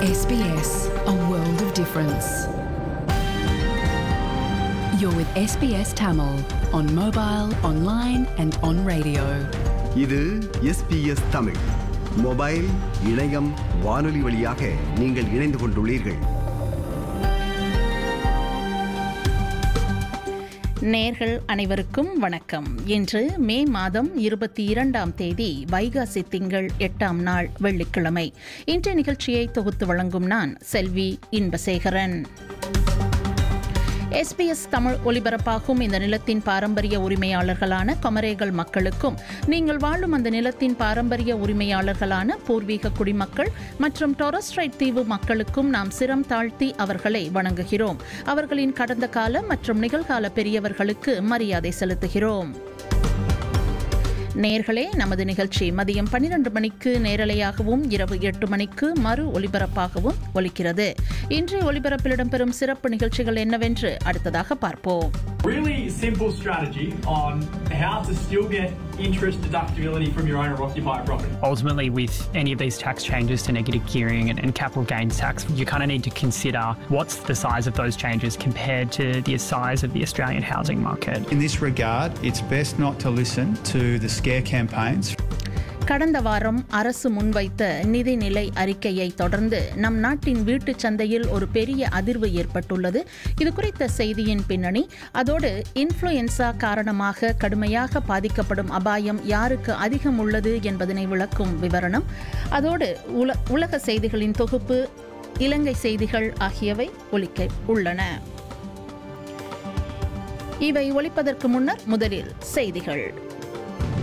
SBS, a world of difference. You're with SBS Tamil on mobile, online and on radio. இது SBS Tamil mobile, இணையம், வானொலி வழியாக நீங்கள் இணைந்து கொண்டுள்ளீர்கள். நேர்கள் அனைவருக்கும் வணக்கம். இன்று மே மாதம் 22ஆம் தேதி வைகாசி திங்கள் 8ஆம் நாள் வெள்ளிக்கிழமை. இன்றைய நிகழ்ச்சியை தொகுத்து வழங்கும் நான் செல்வி இன்பசேகரன். SBS தமிழ் ஒலிபரப்பாகும் இந்த நிலத்தின் பாரம்பரிய உரிமையாளர்களான கொமரேகள் மக்களுக்கும், நீங்கள் வாழும் அந்த நிலத்தின் பாரம்பரிய உரிமையாளர்களான பூர்வீக குடிமக்கள் மற்றும் டொரஸ் ஸ்ட்ரைட் தீவு மக்களுக்கும் நாம் சிரம் தாழ்த்தி அவர்களை வணங்குகிறோம். அவர்களின் கடந்த கால மற்றும் நிகழ்கால பெரியவர்களுக்கு மரியாதை செலுத்துகிறோம். நேர்களே, நமது நிகழ்ச்சி மதியம் 12 மணிக்கு நேரலையாகவும் இரவு 8 மணிக்கு மறு ஒலிபரப்பாகவும் ஒலிக்கிறது. இன்றைய ஒலிபரப்பில் இடம்பெறும் சிறப்பு நிகழ்ச்சிகள் என்னவென்று அடுத்ததாக பார்ப்போம். Really simple strategy on how to still get interest deductibility from your owner occupier property. Ultimately, with any of these tax changes to negative gearing and capital gains tax, you kind of need to consider what's the size of those changes compared to the size of the Australian housing market. In this regard, it's best not to listen to the scare campaigns. கடந்த வாரம் அரசு முன்வைத்த நிதிநிலை அறிக்கையை தொடர்ந்து நம் நாட்டின் வீட்டுச் சந்தையில் ஒரு பெரிய அதிர்வு ஏற்பட்டுள்ளது. இது குறித்த செய்தியின் பின்னணி, அதோடு இன்ஃப்ளூயன்சா காரணமாக கடுமையாக பாதிக்கப்படும் அபாயம் யாருக்கு அதிகம் உள்ளது என்பதனை விளக்கும் விவரணம், அதோடு உலக செய்திகளின் தொகுப்பு, இலங்கை செய்திகள் ஆகியவை ஒலிக்க உள்ளன. இவை ஒலிப்பதற்கு முன்னர் முதலில் செய்திகள்.